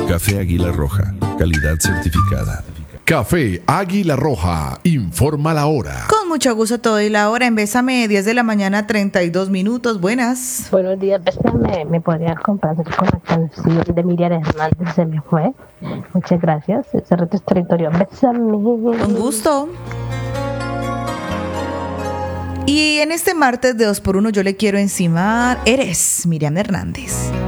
Café Águila Roja, calidad certificada. Café Águila Roja, informa la hora. Con mucho gusto te doy la hora en Bésame, 10 de la mañana, 32 minutos. Buenas. Buenos días, Bésame. ¿Me podrías complacer con la canción de Miriam Hernández? Se me fue. Muchas gracias. Ese reto es territorio. Bésame. Con gusto. Y en este martes de 2x1 yo le quiero encimar Eres, Miriam Hernández.